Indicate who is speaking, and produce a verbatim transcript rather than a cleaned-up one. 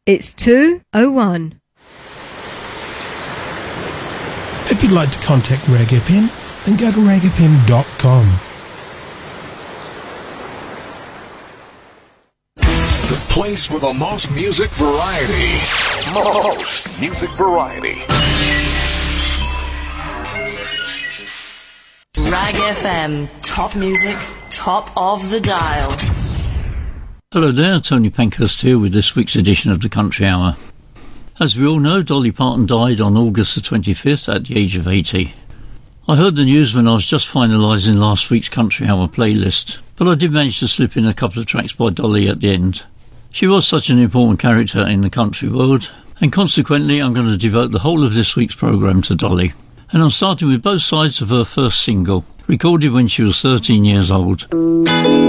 Speaker 1: It's two oh one.
Speaker 2: If you'd like to contact Rag F M, then go to rag f m dot com.
Speaker 3: The place with the most music variety. Most music variety.
Speaker 4: Rag F M. Top music, top of the dial.
Speaker 5: Hello there, Tony Pankhurst here with this week's edition of the Country Hour. As we all know, Dolly Parton died on August the twenty-fifth at the age of eighty. I heard the news when I was just finalising last week's Country Hour playlist, but I did manage to slip in a couple of tracks by Dolly at the end. She was such an important character in the country world, and consequently I'm going to devote the whole of this week's programme to Dolly. And I'm starting with both sides of her first single, recorded when she was thirteen years old.